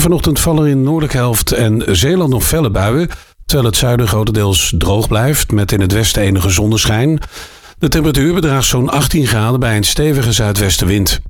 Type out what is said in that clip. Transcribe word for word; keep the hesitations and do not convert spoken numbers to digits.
Vanochtend vallen er in de noordelijke helft en Zeeland nog felle buien, terwijl het zuiden grotendeels droog blijft, met in het westen enige zonneschijn. De temperatuur bedraagt zo'n achttien graden bij een stevige zuidwestenwind.